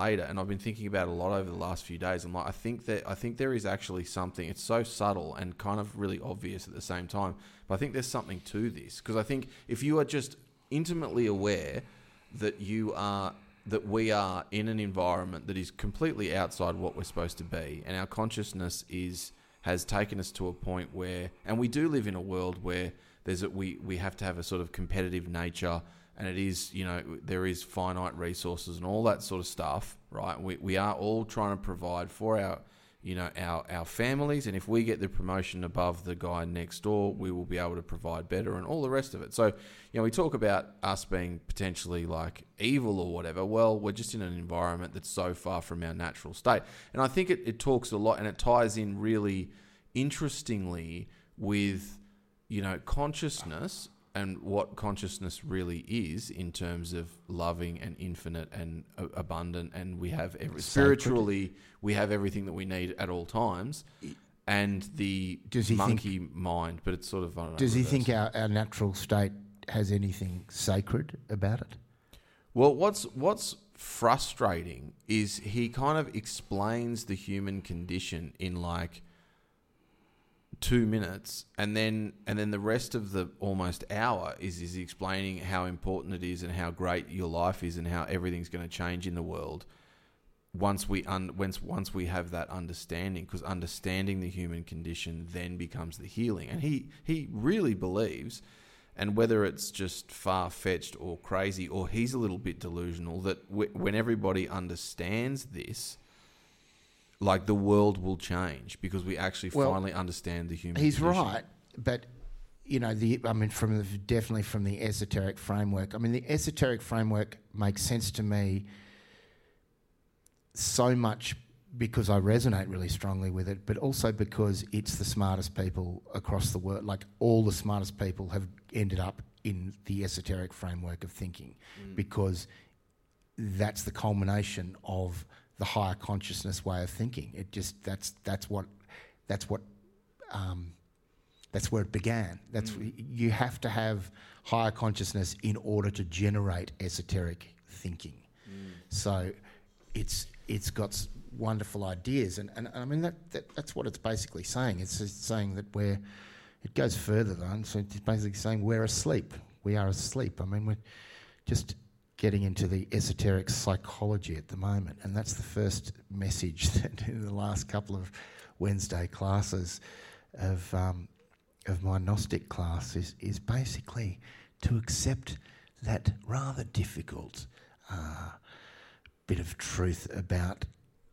later, and I've been thinking about it a lot over the last few days. I'm like, I think there is actually something. It's so subtle and kind of really obvious at the same time, but I think there's something to this, because I think if you are just intimately aware that we are in an environment that is completely outside what we're supposed to be, and our consciousness has taken us to a point where, and we do live in a world where we have to have a sort of competitive nature. And it is, there is finite resources and all that sort of stuff, right? We are all trying to provide for our families, and if we get the promotion above the guy next door, we will be able to provide better and all the rest of it. So, we talk about us being potentially like evil or whatever. Well, we're just in an environment that's so far from our natural state. And I think it talks a lot, and it ties in really interestingly with, consciousness and what consciousness really is in terms of loving and infinite and abundant, and we have spiritually we have everything that we need at all times, and the monkey mind. But it's sort of, I don't know. Does he think our natural state has anything sacred about it? Well, what's frustrating is he kind of explains the human condition in like 2 minutes, and then the rest of the almost hour is explaining how important it is and how great your life is and how everything's going to change in the world once we have that understanding, because understanding the human condition then becomes the healing. And he really believes, and whether it's just far-fetched or crazy or he's a little bit delusional, that when everybody understands this, like, the world will change because we actually finally understand the human condition. He's right, but definitely from the esoteric framework. I mean, the esoteric framework makes sense to me so much because I resonate really strongly with it, but also because it's the smartest people across the world. Like, all the smartest people have ended up in the esoteric framework of thinking, because that's the culmination of the higher consciousness way of thinking. It just that's where it began. You have to have higher consciousness in order to generate esoteric thinking. So it's got wonderful ideas, and I mean that's what it's basically saying. It's just saying that it goes further though. So it's basically saying we're asleep. We are asleep. I mean, we're just getting into the esoteric psychology at the moment, and that's the first message that in the last couple of Wednesday classes of my Gnostic class is basically to accept that rather difficult bit of truth about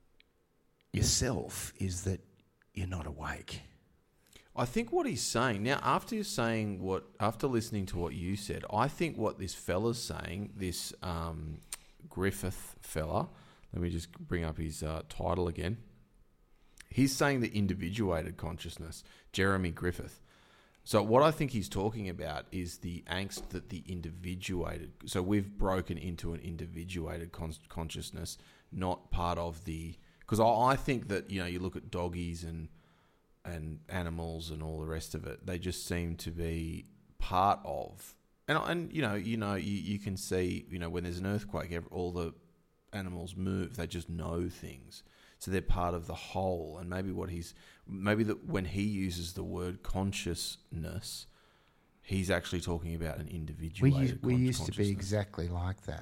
yourself, is that you're not awake. I think what he's saying now, after listening to what you said, I think what this fella's saying, this Griffith fella, let me just bring up his title again. He's saying the individuated consciousness, Jeremy Griffith. So what I think he's talking about is the angst that the individuated... So we've broken into an individuated consciousness, not part of the... Because I think that, you look at doggies and animals and all the rest of it, they just seem to be part of... And you can see, when there's an earthquake, all the animals move. They just know things. So they're part of the whole. And maybe when he uses the word consciousness, he's actually talking about an individuated we used to be exactly like that,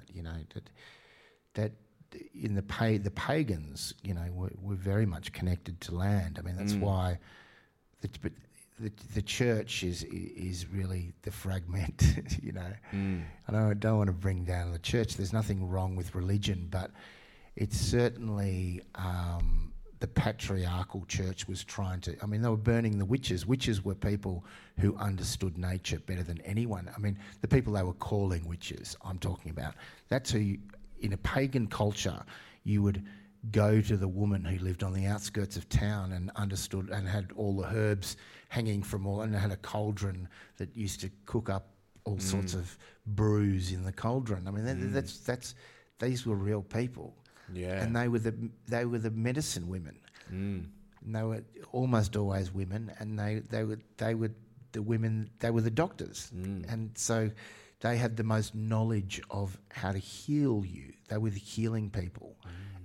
that in the pagans, were very much connected to land. I mean, that's why the church is really the fragment, I don't want to bring down the church. There's nothing wrong with religion, but it's certainly the patriarchal church was trying to... I mean, they were burning the witches. Witches were people who understood nature better than anyone. I mean, the people they were calling witches, I'm talking about. That's who, in a pagan culture, you would go to the woman who lived on the outskirts of town and understood and had all the herbs hanging from all, and had a cauldron that used to cook up all sorts of brews in the cauldron. I mean, these were real people. Yeah, and they were the medicine women. And they were almost always women, and they were the women. They were the doctors, and so they had the most knowledge of how to heal you. They were the healing people.